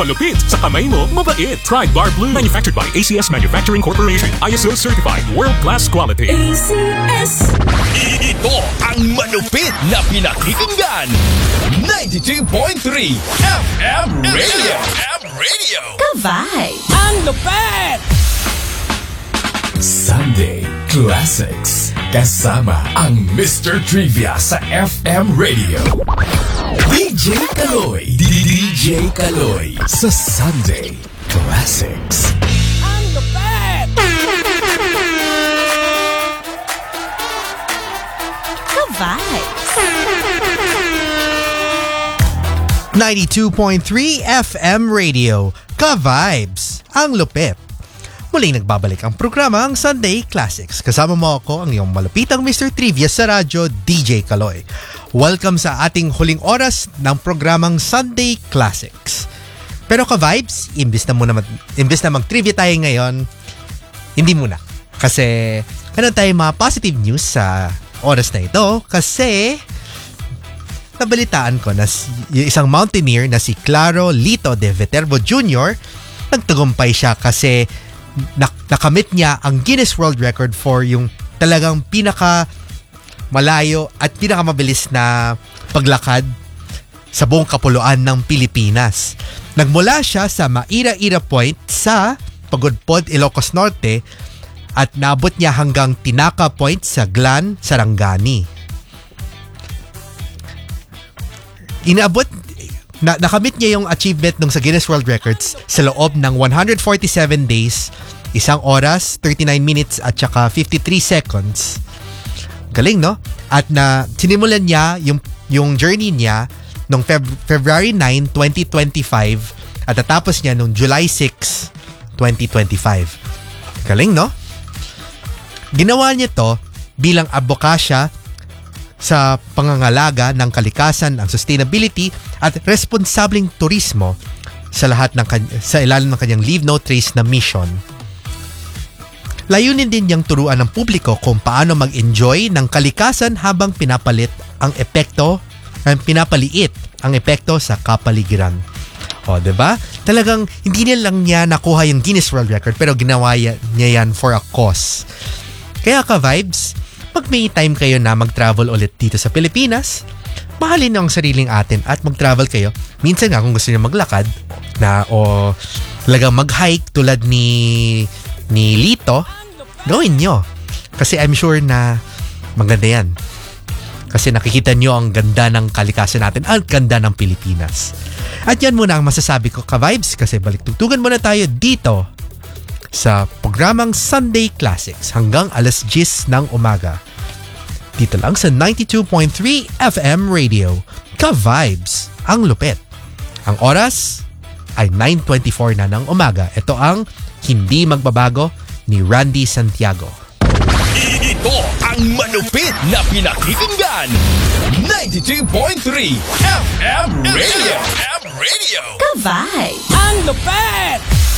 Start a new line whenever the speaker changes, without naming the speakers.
Palupit sa kamay mo, mabait. Try Bar Blue. Manufactured by ACS Manufacturing Corporation. ISO certified. World-class quality.
ACS.
Ito ang manupit na pinakikinggan. 92.3 FM Radio.
Ka-vibe.
Ang lupit! Sunday Classics. Kasama ang Mr. Trivia sa FM Radio. DJ Kaloy. DJ Kaloy sa Sunday Classics. Ang lupit!
Ka-vibe.
92.3 FM Radio. Ka-vibes. Ang lupit. Muling nagbabalik ang programa ang Sunday Classics. Kasama mo ako, ang iyong malupitang Mr. Trivia sa radyo, DJ Kaloy. Welcome sa ating huling oras ng programang Sunday Classics. Pero ka-vibes, imbis na mag-trivia tayo ngayon, hindi muna. Kasi, tayo mga positive news sa oras na ito? Kasi, nabalitaan ko na yung isang mountaineer na si Claro Lito de Viterbo Jr., nagtagumpay siya kasi nakamit niya ang Guinness World Record for yung talagang pinaka malayo at pinakamabilis na paglakad sa buong kapuluan ng Pilipinas. Nagmula siya sa Maira-Ira Point sa Pagudpod, Ilocos Norte at naabot niya hanggang Tinaca Point sa Glan, Sarangani. Nakamit niya yung achievement nung sa Guinness World Records sa loob ng 147 days, 1 oras, 39 minutes at saka 53 seconds. Galing, no? At sinimulan niya yung journey niya nung February 9, 2025 at natapos niya nung July 6, 2025. Galing, no? Ginawa niya to bilang abokasya sa pangangalaga ng kalikasan, ang sustainability at responsableng turismo sa ilalim ng kanyang Leave No Trace na mission. Layunin din niyang turuan ng publiko kung paano mag-enjoy ng kalikasan habang pinapaliit ang epekto sa kapaligiran. O, 'di ba? Talagang hindi lang niya nakuha yung Guinness World Record pero ginawa niya yan for a cause. Kaya ka-vibes, pag may time kayo na mag-travel ulit dito sa Pilipinas, mahalin niyo ang sariling atin at mag-travel kayo. Minsan nga kung gusto niyo maglakad o talagang mag-hike tulad ni Lito, gawin niyo. Kasi I'm sure na maganda yan. Kasi nakikita niyo ang ganda ng kalikasan natin, ang ganda ng Pilipinas. At yan muna ang masasabi ko, ka-vibes, kasi balik-tugtugan muna tayo dito sa programang Sunday Classics hanggang alas 10 ng umaga. Dito lang sa 92.3 FM Radio. Ka-vibes, ang lupit. Ang oras ay 9:24 na ng umaga. Ito ang Hindi Magbabago ni Randy Santiago.
Ito ang manupit na pinakikinggan. 92.3 FM Radio.
Ka-vibe.
Ang lupit!